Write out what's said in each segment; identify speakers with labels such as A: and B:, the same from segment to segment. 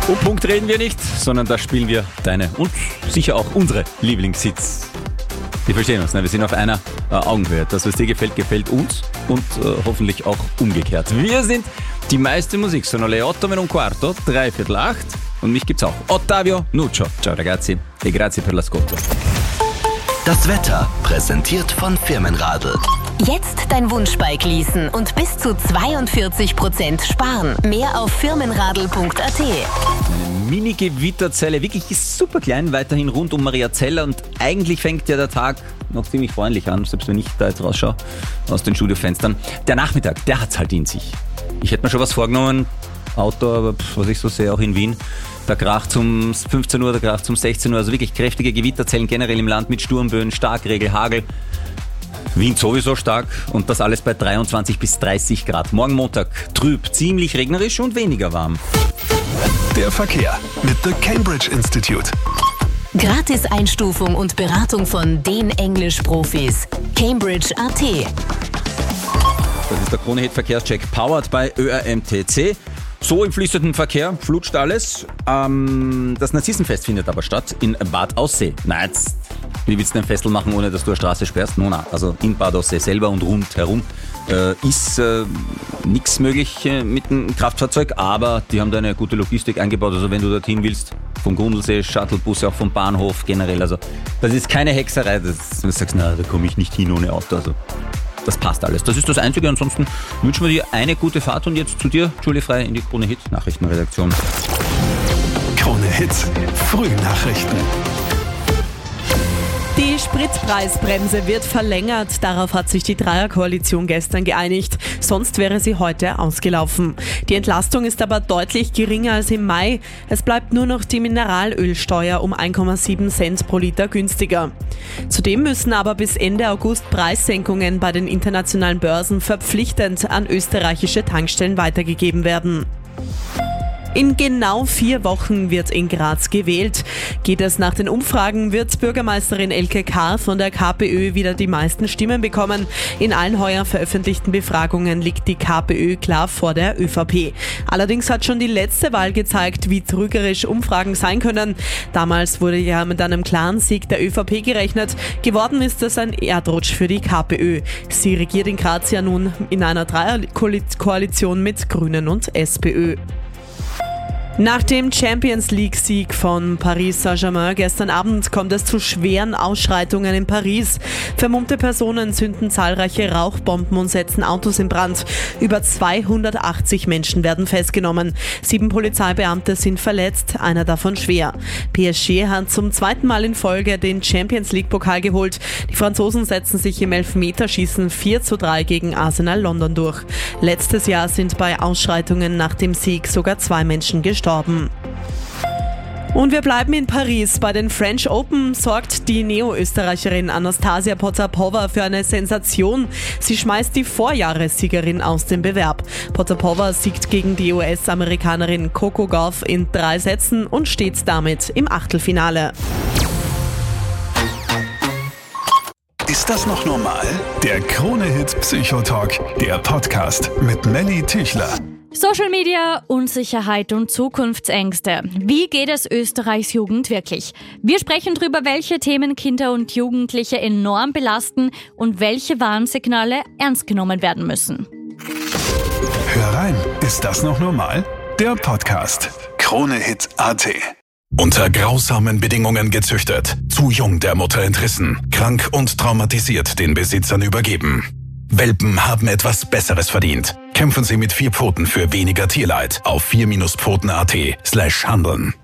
A: Um Punkt reden wir nicht, sondern da spielen wir deine und sicher auch unsere Lieblingshits. Wir verstehen uns, ne? Wir sind auf einer Augenhöhe. Das, was dir gefällt, gefällt uns und hoffentlich auch umgekehrt. Wir sind die meiste Musik. Sono le 8:15, 7:45 und mich gibt's auch. Ottavio Nuccio. Ciao ragazzi e grazie per l'ascolto.
B: Das Wetter präsentiert von Firmenradl.
C: Jetzt dein Wunschbike leasen und bis zu 42% sparen. Mehr auf firmenradl.at.
A: Eine Mini-Gewitterzelle, wirklich super klein, weiterhin rund um Mariazell und eigentlich fängt ja der Tag noch ziemlich freundlich an, selbst wenn ich da jetzt rausschaue aus den Studiofenstern. Der Nachmittag, der hat's halt in sich. Ich hätte mir schon was vorgenommen, Outdoor, aber was ich so sehe, auch in Wien. Da kracht um 15 Uhr, da kracht um 16 Uhr, also wirklich kräftige Gewitterzellen generell im Land mit Sturmböen, Starkregen, Hagel. Wind sowieso stark und das alles bei 23 bis 30 Grad. Morgen Montag trüb, ziemlich regnerisch und weniger warm.
D: Der Verkehr mit The Cambridge Institute.
C: Gratis-Einstufung und Beratung von den Englisch-Profis. Cambridge.at.
A: Das ist der Krone-Hit-Verkehrscheck powered by ÖRMTC. So im fließenden Verkehr flutscht alles. Das Narzissenfest findet aber statt in Bad Aussee. Na jetzt, wie willst du ein Festel machen, ohne dass du eine Straße sperrst? Na, also in Bad Aussee selber und rundherum ist nichts möglich mit dem Kraftfahrzeug, aber die haben da eine gute Logistik eingebaut. Also wenn du dorthin willst, vom Grundlsee, Shuttlebusse, auch vom Bahnhof generell. Also das ist keine Hexerei, du sagst, na, da komme ich nicht hin ohne Auto. Also das passt alles. Das ist das Einzige. Ansonsten wünschen wir dir eine gute Fahrt und jetzt zu dir, Julie Frey, in die Krone Hit Nachrichtenredaktion.
D: Krone Hits, Frühnachrichten.
E: Die Spritpreisbremse wird verlängert. Darauf hat sich die Dreierkoalition gestern geeinigt. Sonst wäre sie heute ausgelaufen. Die Entlastung ist aber deutlich geringer als im Mai. Es bleibt nur noch die Mineralölsteuer um 1,7 Cent pro Liter günstiger. Zudem müssen aber bis Ende August Preissenkungen bei den internationalen Börsen verpflichtend an österreichische Tankstellen weitergegeben werden. In genau 4 Wochen wird in Graz gewählt. Geht es nach den Umfragen, wird Bürgermeisterin Elke Kahr von der KPÖ wieder die meisten Stimmen bekommen. In allen heuer veröffentlichten Befragungen liegt die KPÖ klar vor der ÖVP. Allerdings hat schon die letzte Wahl gezeigt, wie trügerisch Umfragen sein können. Damals wurde ja mit einem klaren Sieg der ÖVP gerechnet. Geworden ist es ein Erdrutsch für die KPÖ. Sie regiert in Graz ja nun in einer Dreierkoalition mit Grünen und SPÖ. Nach dem Champions-League-Sieg von Paris Saint-Germain gestern Abend kommt es zu schweren Ausschreitungen in Paris. Vermummte Personen zünden zahlreiche Rauchbomben und setzen Autos in Brand. Über 280 Menschen werden festgenommen. 7 Polizeibeamte sind verletzt, einer davon schwer. PSG hat zum 2. Mal in Folge den Champions-League-Pokal geholt. Die Franzosen setzen sich im Elfmeterschießen 4:3 gegen Arsenal London durch. Letztes Jahr sind bei Ausschreitungen nach dem Sieg sogar 2 Menschen gestorben. Und wir bleiben in Paris. Bei den French Open sorgt die Neo-Österreicherin Anastasia Potapova für eine Sensation. Sie schmeißt die Vorjahressiegerin aus dem Bewerb. Potapova siegt gegen die US-Amerikanerin Coco Gauff in 3 Sätzen und steht damit im Achtelfinale.
D: Ist das noch normal? Der Krone Hit Psychotalk, der Podcast mit Melly Tüchler.
F: Social Media, Unsicherheit und Zukunftsängste. Wie geht es Österreichs Jugend wirklich? Wir sprechen darüber, welche Themen Kinder und Jugendliche enorm belasten und welche Warnsignale ernst genommen werden müssen.
D: Hör rein, ist das noch normal? Der Podcast Krone Hit AT. Unter grausamen Bedingungen gezüchtet, zu jung der Mutter entrissen, krank und traumatisiert den Besitzern übergeben. Welpen haben etwas Besseres verdient. Kämpfen Sie mit 4 Pfoten für weniger Tierleid auf 4-Pfoten.at/handeln.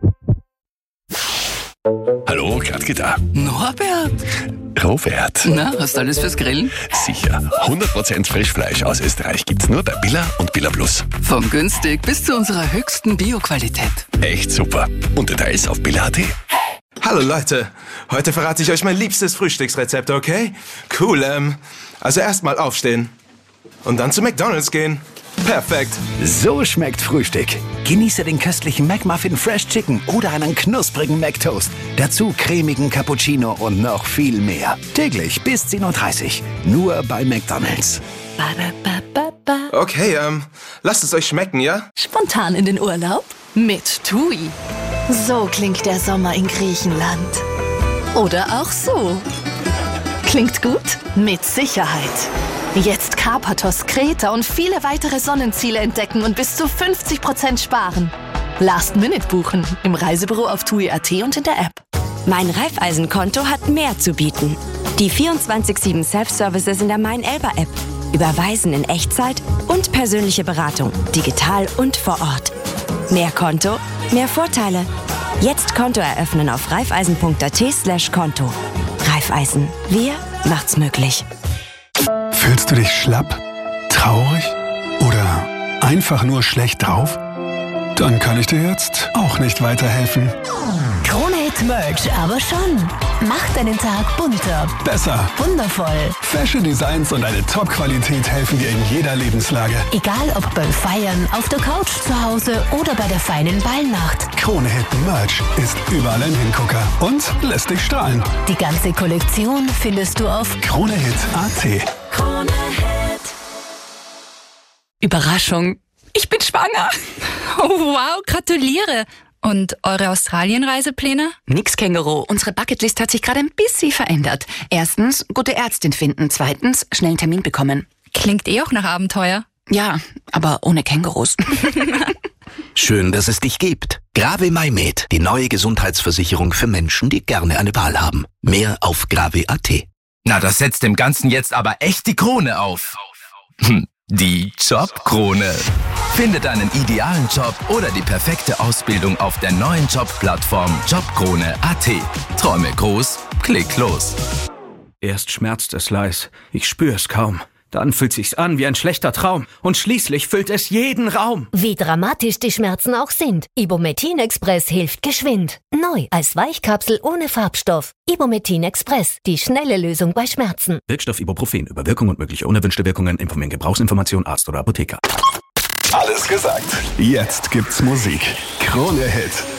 D: Hallo, Glattgitter.
G: Norbert!
D: Robert.
G: Na, hast du alles fürs Grillen?
D: Sicher. 100% Frischfleisch aus Österreich gibt's nur bei Billa und Billa Plus.
G: Vom günstig bis zu unserer höchsten Bio-Qualität.
D: Echt super. Und Details auf Billa.at.
H: Hallo Leute, heute verrate ich euch mein liebstes Frühstücksrezept, okay? Cool, also erstmal aufstehen und dann zu McDonald's gehen. Perfekt.
B: So schmeckt Frühstück. Genieße den köstlichen McMuffin Fresh Chicken oder einen knusprigen McToast. Dazu cremigen Cappuccino und noch viel mehr. Täglich bis 10:30 Uhr. Nur bei McDonald's.
H: Okay, lasst es euch schmecken, ja?
C: Spontan in den Urlaub?
G: mit TUI. So klingt der Sommer in Griechenland. Oder auch so. Klingt gut? Mit Sicherheit. Jetzt Karpathos, Kreta und viele weitere Sonnenziele entdecken und bis zu 50% sparen. Last Minute buchen im Reisebüro auf TUI.at und in der App.
I: Mein Raiffeisen-Konto hat mehr zu bieten. Die 24/7 Self-Services in der Mein-Elba-App. Überweisen in Echtzeit und persönliche Beratung, digital und vor Ort. Mehr Konto, mehr Vorteile. Jetzt Konto eröffnen auf raiffeisen.at/Konto. Raiffeisen, wir macht's möglich.
D: Fühlst du dich schlapp, traurig oder einfach nur schlecht drauf? Dann kann ich dir jetzt auch nicht weiterhelfen.
C: Krone Hit Merch aber schon. Macht deinen Tag bunter,
D: Besser.
C: wundervoll.
D: Fashion Designs und eine Top-Qualität helfen dir in jeder Lebenslage.
C: Egal ob beim Feiern, auf der Couch zu Hause oder bei der feinen Ballnacht.
D: Krone Hit Merch ist überall ein Hingucker und lässt dich strahlen.
C: Die ganze Kollektion findest du auf
D: KroneHit.at.
J: Überraschung. Ich bin schwanger. Oh, wow, gratuliere. Und eure Australienreisepläne?
K: Nix, Känguru. Unsere Bucketlist hat sich gerade ein bisschen verändert. Erstens, gute Ärztin finden. Zweitens, schnell einen Termin bekommen.
J: Klingt auch nach Abenteuer.
K: Ja, aber ohne Kängurus.
B: Schön, dass es dich gibt. Grave MyMed, die neue Gesundheitsversicherung für Menschen, die gerne eine Wahl haben. Mehr auf grave.at.
L: Na, das setzt dem Ganzen jetzt aber echt die Krone auf. Die Jobkrone. Finde deinen idealen Job oder die perfekte Ausbildung auf der neuen Jobplattform Jobkrone.at. Träume groß, klick los.
M: Erst schmerzt es leis, ich spüre es kaum. Dann fühlt sich's an wie ein schlechter Traum und schließlich füllt es jeden Raum.
C: Wie dramatisch die Schmerzen auch sind. Ibumetin Express hilft geschwind. Neu als Weichkapsel ohne Farbstoff. Ibumetin Express, die schnelle Lösung bei Schmerzen.
M: Wirkstoff Ibuprofen. Über Wirkung und mögliche unerwünschte Wirkungen informieren Gebrauchsinformation Arzt oder Apotheker.
D: Alles gesagt. Jetzt gibt's Musik. Krone Hit.